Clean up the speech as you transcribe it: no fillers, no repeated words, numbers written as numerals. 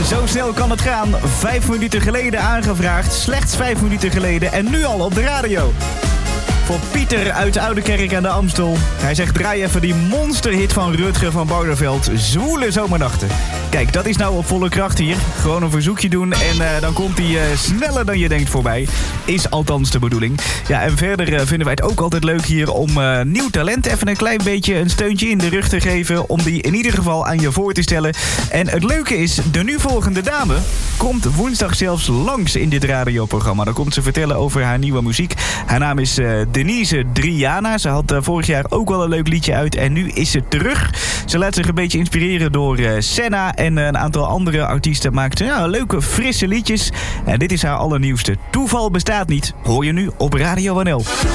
Zo snel kan het gaan. 5 minuten geleden aangevraagd, slechts 5 minuten geleden en nu al op de radio. Voor Pieter uit Oudekerk aan de Amstel. Hij zegt, draai even die monsterhit van Rutger van Barneveld. Zwoele zomernachten. Kijk, dat is nou op volle kracht hier. Gewoon een verzoekje doen en dan komt hij sneller dan je denkt voorbij. Is althans de bedoeling. Ja, en verder vinden wij het ook altijd leuk hier om nieuw talent even een klein beetje een steuntje in de rug te geven. Om die in ieder geval aan je voor te stellen. En het leuke is, de nu volgende dame komt woensdag zelfs langs in dit radioprogramma. Dan komt ze vertellen over haar nieuwe muziek. Haar naam is Denise Driana. Ze had vorig jaar ook wel een leuk liedje uit en nu is ze terug. Ze laat zich een beetje inspireren door Senna en een aantal andere artiesten. Maakt leuke, frisse liedjes. En dit is haar allernieuwste. Toeval bestaat niet. Hoor je nu op Radio NL.